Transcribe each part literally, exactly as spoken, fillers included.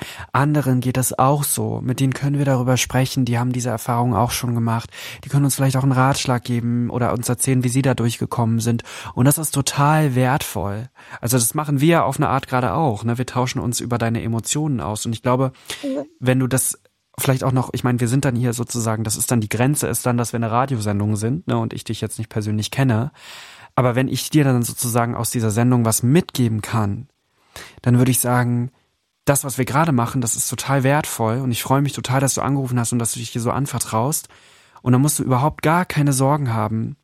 anderen geht das auch so. Mit denen können wir darüber sprechen, die haben diese Erfahrung auch schon gemacht. Die können uns vielleicht auch einen Ratschlag geben oder uns erzählen, wie sie da durchgekommen sind. Und das ist total wertvoll. Also das machen wir auf eine Art gerade auch, ne? Wir tauschen uns über deine Emotionen aus. Und ich glaube, wenn du das vielleicht auch noch, ich meine, wir sind dann hier sozusagen, das ist dann die Grenze, ist dann, dass wir eine Radiosendung sind, ne, und ich dich jetzt nicht persönlich kenne. Aber wenn ich dir dann sozusagen aus dieser Sendung was mitgeben kann, dann würde ich sagen, das, was wir gerade machen, das ist total wertvoll und ich freue mich total, dass du angerufen hast und dass du dich hier so anvertraust. Und dann musst du überhaupt gar keine Sorgen haben,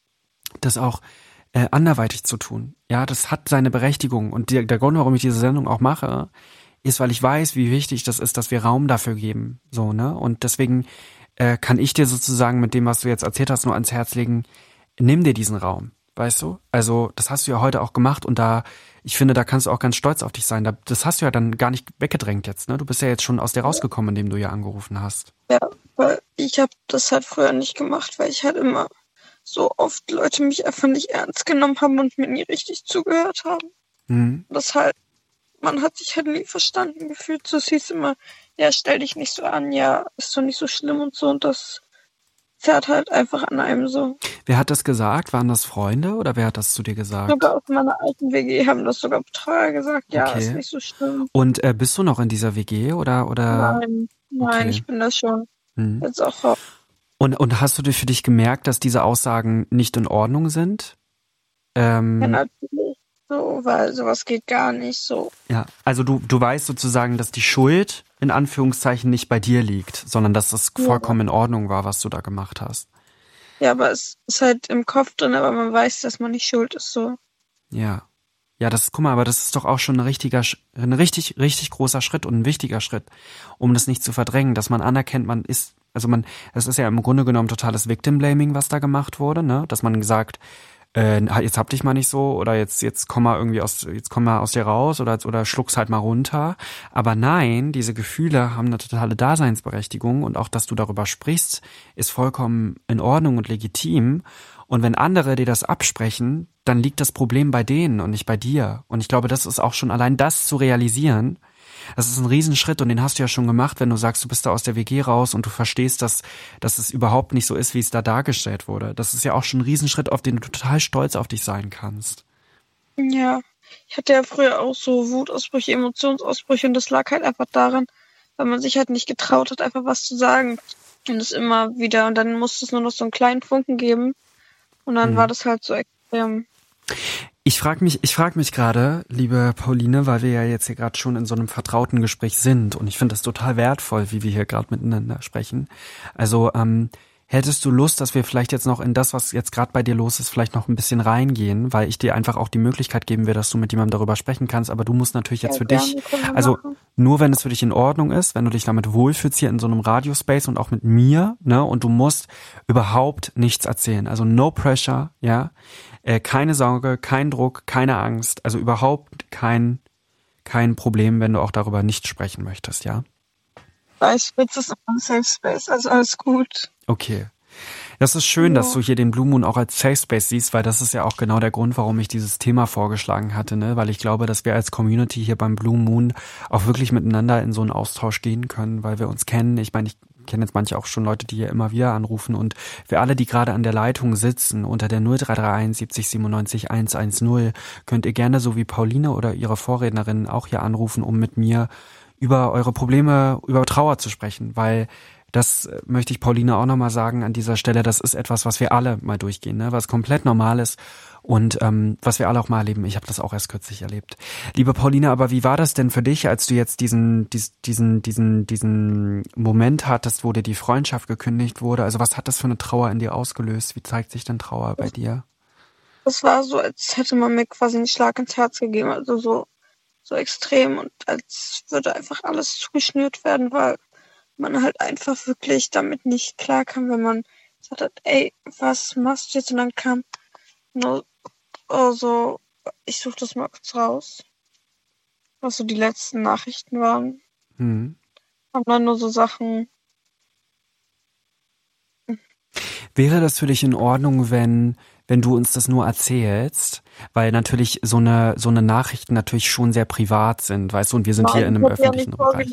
das auch äh, anderweitig zu tun. Ja, das hat seine Berechtigung. Und der, der Grund, warum ich diese Sendung auch mache, ist, weil ich weiß, wie wichtig das ist, dass wir Raum dafür geben. So, ne? Und deswegen äh, kann ich dir sozusagen mit dem, was du jetzt erzählt hast, nur ans Herz legen, nimm dir diesen Raum, weißt du? Also das hast du ja heute auch gemacht und da, ich finde, da kannst du auch ganz stolz auf dich sein. Da, das hast du ja dann gar nicht weggedrängt jetzt, ne? Du bist ja jetzt schon aus dir rausgekommen, indem du ja angerufen hast. Ja, weil ich habe das halt früher nicht gemacht, weil ich halt immer so oft Leute mich einfach nicht ernst genommen haben und mir nie richtig zugehört haben. Mhm. Das halt, man hat sich halt nie verstanden gefühlt. So, es hieß immer, ja, stell dich nicht so an, ja, ist doch nicht so schlimm und so. Und das zerrt halt einfach an einem so. Wer hat das gesagt? Waren das Freunde oder wer hat das zu dir gesagt? Sogar aus meiner alten W G haben das sogar Betreuer gesagt, ja, Okay. ist nicht so schlimm. Und äh, bist du noch in dieser W G oder? oder? Nein, nein, Okay. ich bin das schon. Mhm. Jetzt auch raus. Und, und hast du dir für dich gemerkt, dass diese Aussagen nicht in Ordnung sind? Ähm, Ja, natürlich so, weil sowas geht gar nicht so. Ja, also du, du weißt sozusagen, dass die Schuld in Anführungszeichen nicht bei dir liegt, sondern dass es Ja. vollkommen in Ordnung war, was du da gemacht hast. Ja, aber es ist halt im Kopf drin, aber man weiß, dass man nicht schuld ist, so. Ja. Ja, das, guck mal, aber das ist doch auch schon ein richtiger, Sch- ein richtig, richtig großer Schritt und ein wichtiger Schritt, um das nicht zu verdrängen, dass man anerkennt, man ist, also man, es ist ja im Grunde genommen totales Victim-Blaming, was da gemacht wurde, ne, dass man sagt, äh, jetzt hab dich mal nicht so oder jetzt jetzt komm mal irgendwie aus jetzt komm mal aus dir raus oder oder schluck's halt mal runter, aber nein, diese Gefühle haben eine totale Daseinsberechtigung und auch, dass du darüber sprichst, ist vollkommen in Ordnung und legitim und wenn andere dir das absprechen, dann liegt das Problem bei denen und nicht bei dir und ich glaube, das ist auch schon allein das zu realisieren. Das ist ein Riesenschritt und den hast du ja schon gemacht, wenn du sagst, du bist da aus der W G raus und du verstehst, dass, dass es überhaupt nicht so ist, wie es da dargestellt wurde. Das ist ja auch schon ein Riesenschritt, auf den du total stolz auf dich sein kannst. Ja, ich hatte ja früher auch so Wutausbrüche, Emotionsausbrüche und das lag halt einfach daran, weil man sich halt nicht getraut hat, einfach was zu sagen. Und es immer wieder, und dann musste es nur noch so einen kleinen Funken geben und dann Mhm. war das halt so extrem. Ich frage mich, ich frage mich gerade, liebe Pauline, weil wir ja jetzt hier gerade schon in so einem vertrauten Gespräch sind und ich finde das total wertvoll, wie wir hier gerade miteinander sprechen. Also ähm, hättest du Lust, dass wir vielleicht jetzt noch in das, was jetzt gerade bei dir los ist, vielleicht noch ein bisschen reingehen, weil ich dir einfach auch die Möglichkeit geben will, dass du mit jemandem darüber sprechen kannst, aber du musst natürlich jetzt Ja, für gerne, dich, können wir also machen. nur wenn es für dich in Ordnung ist, wenn du dich damit wohlfühlst hier in so einem Radiospace und auch mit mir, ne, und du musst überhaupt nichts erzählen, also no pressure, ja, äh, keine Sorge, kein Druck, keine Angst, also überhaupt kein kein Problem, wenn du auch darüber nicht sprechen möchtest, ja? Weiß, jetzt ist immer ein Safe Space, also alles gut. Okay. Das ist schön, Ja. dass du hier den Blue Moon auch als Safe Space siehst, weil das ist ja auch genau der Grund, warum ich dieses Thema vorgeschlagen hatte, ne? Weil ich glaube, dass wir als Community hier beim Blue Moon auch wirklich miteinander in so einen Austausch gehen können, weil wir uns kennen. Ich meine, ich kenne jetzt manche auch schon Leute, die hier immer wieder anrufen und für alle, die gerade an der Leitung sitzen, unter der null drei drei eins siebzig siebenundneunzig hundertzehn, könnt ihr gerne so wie Pauline oder ihre Vorrednerin auch hier anrufen, um mit mir über eure Probleme, über Trauer zu sprechen, weil das äh, möchte ich Pauline auch nochmal sagen an dieser Stelle, das ist etwas, was wir alle mal durchgehen, ne? Was komplett normal ist und ähm, was wir alle auch mal erleben. Ich habe das auch erst kürzlich erlebt. Liebe Pauline, aber wie war das denn für dich, als du jetzt diesen dies, diesen diesen diesen Moment hattest, wo dir die Freundschaft gekündigt wurde? Also was hat das für eine Trauer in dir ausgelöst? Wie zeigt sich denn Trauer bei dir? Das war so, als hätte man mir quasi einen Schlag ins Herz gegeben, also so, so extrem und als würde einfach alles zugeschnürt werden, weil man halt einfach wirklich damit nicht klarkam, wenn man gesagt hat, ey, was machst du jetzt? Und dann kam nur oh, so, ich suche das mal kurz raus, was so die letzten Nachrichten waren. Hm. Haben dann nur so Sachen. Wäre das für dich in Ordnung, wenn wenn du uns das nur erzählst, weil natürlich so eine so eine Nachrichten natürlich schon sehr privat sind, weißt du, und wir sind Nein, hier in einem ich hab ja öffentlichen nicht Bereich.